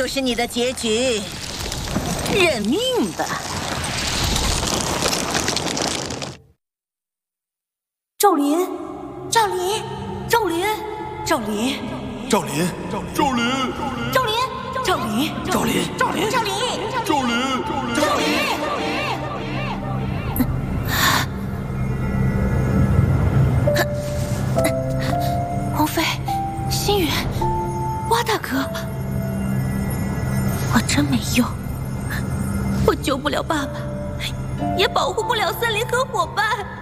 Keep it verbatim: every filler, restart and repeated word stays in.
就是你的结局，认命吧。 赵林，赵林，赵林，赵林， 赵林，赵林， 赵林，赵林， 赵林， 赵林，赵林， 赵林， 赵林。王妃，心远，蛙大哥，我真没用，我救不了爸爸，也保护不了森林和伙伴。